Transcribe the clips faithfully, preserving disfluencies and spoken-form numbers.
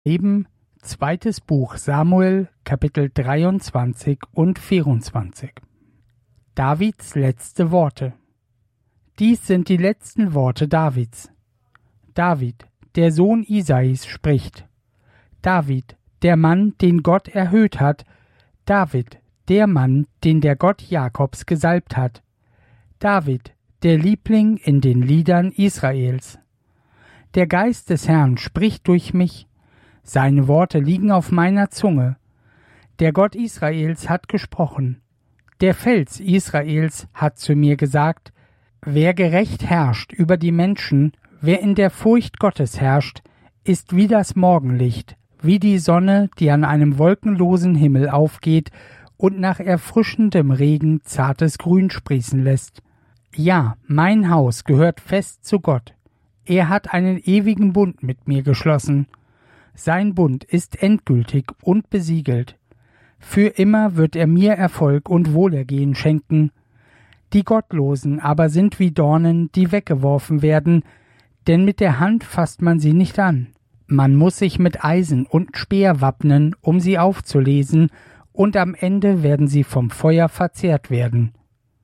Eben zweites Buch Samuel, Kapitel dreiundzwanzig und vierundzwanzig. Davids letzte Worte. Dies sind die letzten Worte Davids. David, der Sohn Isais, spricht. David, der Mann, den Gott erhöht hat. David, der Mann, den der Gott Jakobs gesalbt hat. David, der Liebling in den Liedern Israels. Der Geist des Herrn spricht durch mich. Seine Worte liegen auf meiner Zunge. Der Gott Israels hat gesprochen. Der Fels Israels hat zu mir gesagt, wer gerecht herrscht über die Menschen, wer in der Furcht Gottes herrscht, ist wie das Morgenlicht, wie die Sonne, die an einem wolkenlosen Himmel aufgeht und nach erfrischendem Regen zartes Grün sprießen lässt. Ja, mein Haus gehört fest zu Gott. Er hat einen ewigen Bund mit mir geschlossen. Sein Bund ist endgültig und besiegelt. Für immer wird er mir Erfolg und Wohlergehen schenken. Die Gottlosen aber sind wie Dornen, die weggeworfen werden, denn mit der Hand fasst man sie nicht an. Man muss sich mit Eisen und Speer wappnen, um sie aufzulesen, und am Ende werden sie vom Feuer verzehrt werden.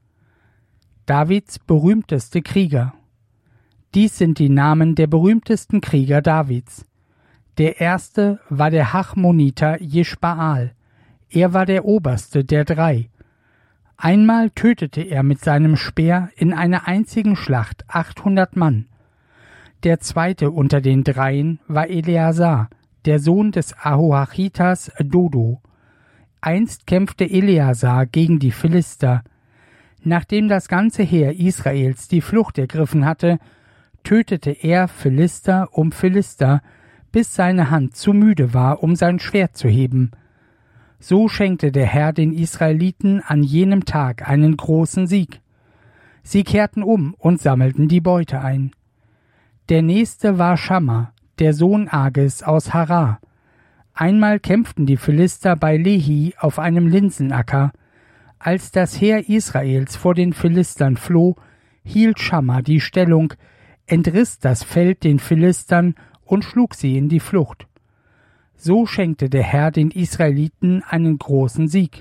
Davids berühmteste Krieger. Dies sind die Namen der berühmtesten Krieger Davids. Der erste war der Hachmoniter Jeschbaal. Er war der oberste der drei. Einmal tötete er mit seinem Speer in einer einzigen Schlacht achthundert Mann. Der zweite unter den dreien war Eleazar, der Sohn des Ahoachitas Dodo. Einst kämpfte Eleazar gegen die Philister. Nachdem das ganze Heer Israels die Flucht ergriffen hatte, tötete er Philister um Philister, bis seine Hand zu müde war, um sein Schwert zu heben. So schenkte der Herr den Israeliten an jenem Tag einen großen Sieg. Sie kehrten um und sammelten die Beute ein. Der nächste war Schamma, der Sohn Agis aus Harar. Einmal kämpften die Philister bei Lehi auf einem Linsenacker. Als das Heer Israels vor den Philistern floh, hielt Schamma die Stellung, entriss das Feld den Philistern und schlug sie in die Flucht. So schenkte der Herr den Israeliten einen großen Sieg.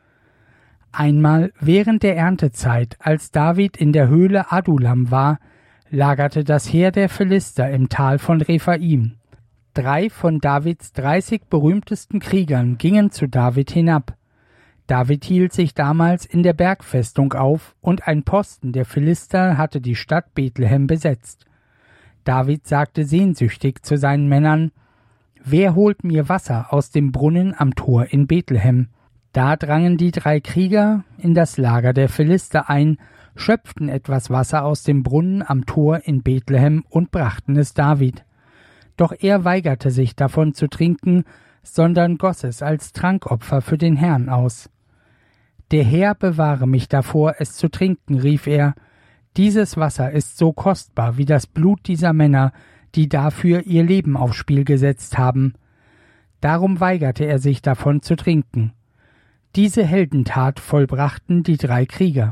Einmal während der Erntezeit, als David in der Höhle Adullam war, lagerte das Heer der Philister im Tal von Rephaim. Drei von Davids dreißig berühmtesten Kriegern gingen zu David hinab. David hielt sich damals in der Bergfestung auf, und ein Posten der Philister hatte die Stadt Bethlehem besetzt. David sagte sehnsüchtig zu seinen Männern, »Wer holt mir Wasser aus dem Brunnen am Tor in Bethlehem?« Da drangen die drei Krieger in das Lager der Philister ein, schöpften etwas Wasser aus dem Brunnen am Tor in Bethlehem und brachten es David. Doch er weigerte sich davon zu trinken, sondern goss es als Trankopfer für den Herrn aus. »Der Herr bewahre mich davor, es zu trinken«, rief er. »Dieses Wasser ist so kostbar wie das Blut dieser Männer, die dafür ihr Leben aufs Spiel gesetzt haben.« Darum weigerte er sich davon zu trinken. Diese Heldentat vollbrachten die drei Krieger.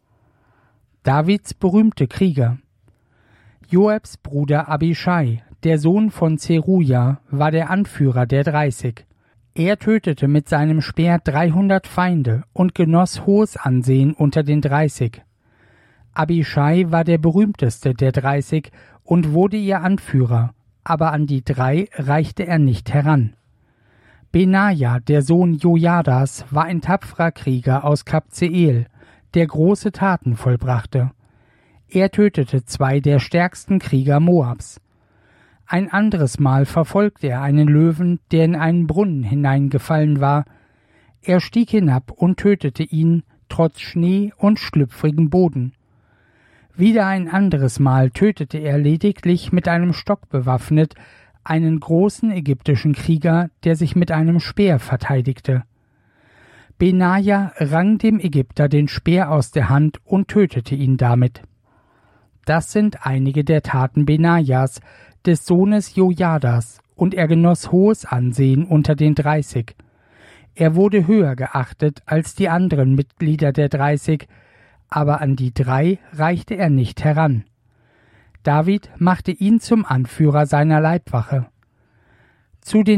Davids berühmte Krieger. Joabs Bruder Abischai, der Sohn von Zeruja, war der Anführer der Dreißig. Er tötete mit seinem Speer dreihundert Feinde und genoss hohes Ansehen unter den Dreißig. Abischai war der berühmteste der Dreißig und wurde ihr Anführer, aber an die drei reichte er nicht heran. Benaja, der Sohn Jojadas, war ein tapferer Krieger aus Kabzeel, der große Taten vollbrachte. Er tötete zwei der stärksten Krieger Moabs. Ein anderes Mal verfolgte er einen Löwen, der in einen Brunnen hineingefallen war. Er stieg hinab und tötete ihn, trotz Schnee und schlüpfrigem Boden. Wieder ein anderes Mal tötete er lediglich mit einem Stock bewaffnet einen großen ägyptischen Krieger, der sich mit einem Speer verteidigte. Benaja rang dem Ägypter den Speer aus der Hand und tötete ihn damit. Das sind einige der Taten Benajas, des Sohnes Jojadas, und er genoss hohes Ansehen unter den Dreißig. Er wurde höher geachtet als die anderen Mitglieder der Dreißig, aber an die drei reichte er nicht heran. David machte ihn zum Anführer seiner Leibwache. Zu den